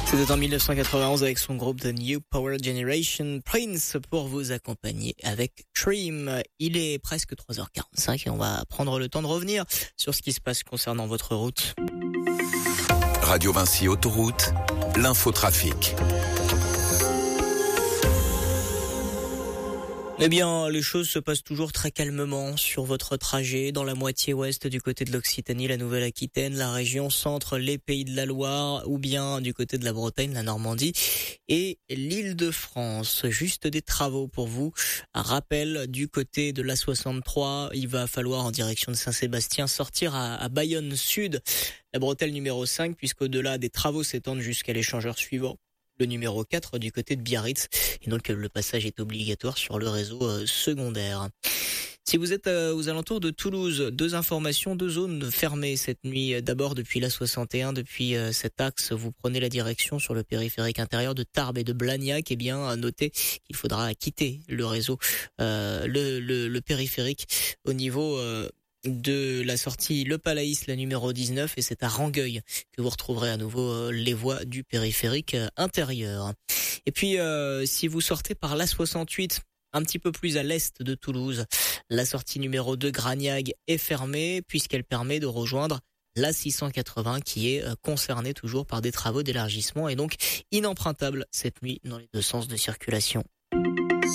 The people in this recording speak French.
C'était en 1991 avec son groupe The New Power Generation, Prince pour vous accompagner avec Dream. Il est presque 3h45 et on va prendre le temps de revenir sur ce qui se passe concernant votre route. Radio Vinci Autoroute, l'infotrafic. Eh bien, les choses se passent toujours très calmement sur votre trajet dans la moitié ouest du côté de l'Occitanie, la Nouvelle-Aquitaine, la région centre, les Pays de la Loire ou bien du côté de la Bretagne, la Normandie et l'Île-de-France. Juste des travaux pour vous. Un rappel du côté de l'A63, il va falloir en direction de Saint-Sébastien sortir à Bayonne Sud, la bretelle numéro 5, puisqu'au-delà des travaux s'étendent jusqu'à l'échangeur suivant, le numéro 4 du côté de Biarritz, et donc le passage est obligatoire sur le réseau secondaire. Si vous êtes aux alentours de Toulouse, deux informations, deux zones fermées cette nuit. D'abord depuis l'A61, depuis cet axe, vous prenez la direction sur le périphérique intérieur de Tarbes et de Blagnac. Eh bien, notez qu'il faudra quitter le réseau, le périphérique au niveau de la sortie Le Palaïs, la numéro 19, et c'est à Rangueil que vous retrouverez à nouveau les voies du périphérique intérieur. Et puis si vous sortez par l'A68, un petit peu plus à l'est de Toulouse, la sortie numéro 2 Gragnag est fermée puisqu'elle permet de rejoindre la 680 qui est concernée toujours par des travaux d'élargissement et donc inempruntable cette nuit dans les deux sens de circulation.